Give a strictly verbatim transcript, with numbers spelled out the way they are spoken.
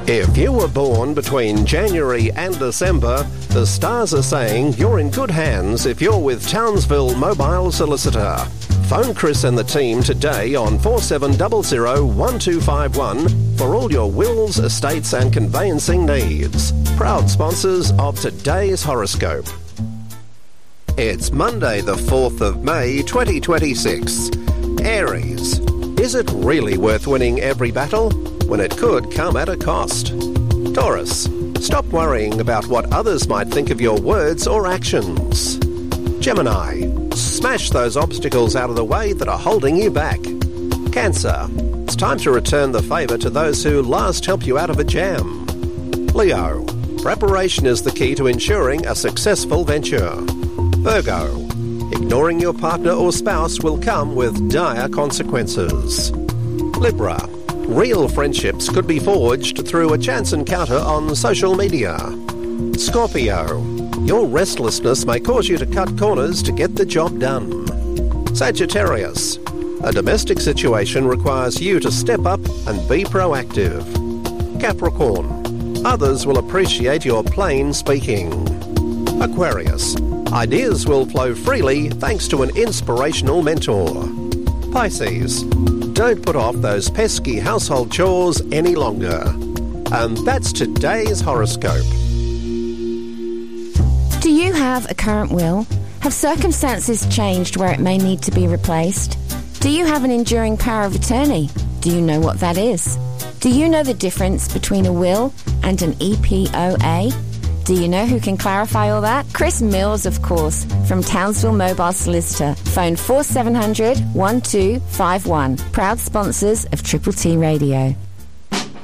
If you were born between January and December, the stars are saying you're in good hands if you're with Townsville Mobile Solicitor. Phone Chris and the team today on four seven zero zero one two five one for all your wills, estates and conveyancing needs. Proud sponsors of today's horoscope. It's Monday the fourth of May twenty twenty-six. Aries. Is it really worth winning every battle when it could come at a cost? Taurus. Stop worrying about what others might think of your words or actions. Gemini. Smash those obstacles out of the way that are holding you back. Cancer. It's time to return the favour to those who last helped you out of a jam. Leo. Preparation is the key to ensuring a successful venture. Virgo. Ignoring your partner or spouse will come with dire consequences. Libra. Real friendships could be forged through a chance encounter on social media. Scorpio. Your restlessness may cause you to cut corners to get the job done. Sagittarius. A domestic situation requires you to step up and be proactive. Capricorn. Others will appreciate your plain speaking. Aquarius. Ideas will flow freely thanks to an inspirational mentor. Pisces. Don't put off those pesky household chores any longer. And that's today's horoscope. Do you have a current will? Have circumstances changed where it may need to be replaced? Do you have an enduring power of attorney? Do you know what that is? Do you know the difference between a will and an E P O A? Do you know who can clarify all that? Chris Mills, of course, from Townsville Mobile Solicitor. Phone four seven zero zero one two five one. Proud sponsors of Triple T Radio.